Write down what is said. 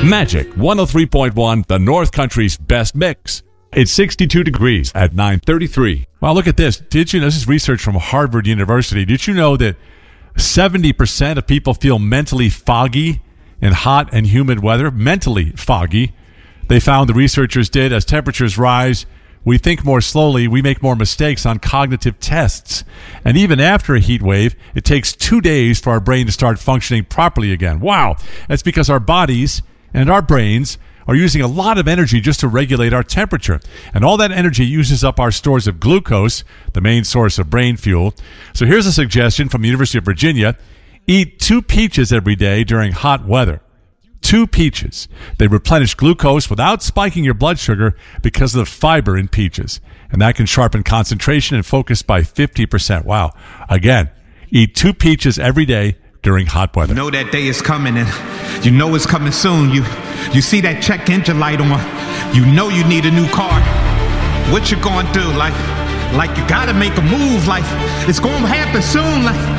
Magic 103.1, the North Country's best mix. It's 62 degrees at 9:33. Wow, look at this. Did you know, this is research from Harvard University. Did you know that 70% of people feel mentally foggy in hot and humid weather? Mentally foggy. They found, the researchers did, as temperatures rise, we think more slowly, we make more mistakes on cognitive tests. And even after a heat wave, it takes 2 days for our brain to start functioning properly again. Wow. That's because our bodies and our brains are using a lot of energy just to regulate our temperature. And all that energy uses up our stores of glucose, the main source of brain fuel. So here's a suggestion from the University of Virginia. Eat 2 peaches every day during hot weather. 2 peaches. They replenish glucose without spiking your blood sugar because of the fiber in peaches. And that can sharpen concentration and focus by 50%. Wow. Again, eat 2 peaches every day during hot weather. You know that day is coming, and you know it's coming soon. You see that check engine light on. You know you need a new car. What you gonna do? Like you gotta make a move. Like it's gonna happen soon. Like